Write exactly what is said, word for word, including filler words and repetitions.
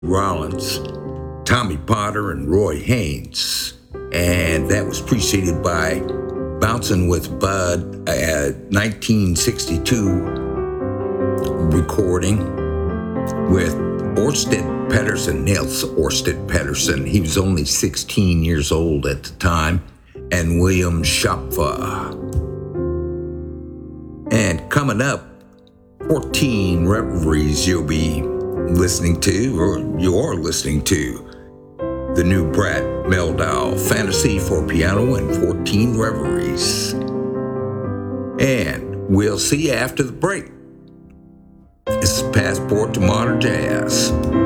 Rollins, Tommy Potter, and Roy Haynes. And that was preceded by Bouncing with Bud, a nineteen sixty-two recording with Orsted Pedersen, Nils Orsted Pedersen. He was only sixteen years old at the time, and William Schopfer. And coming up, fourteen Reveries you'll be listening to, or you're listening to, the new Brad Mehldau Fantasy for Piano and fourteen Reveries. And we'll see you after the break. This is Passport to Modern Jazz.